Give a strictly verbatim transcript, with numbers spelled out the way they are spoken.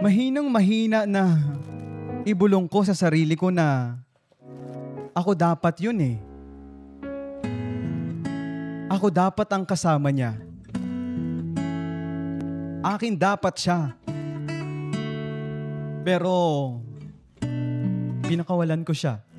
Mahinang mahina na ibulong ko sa sarili ko na ako dapat yun eh. Ako dapat ang kasama niya. Akin dapat siya. Pero pinakawalan ko siya.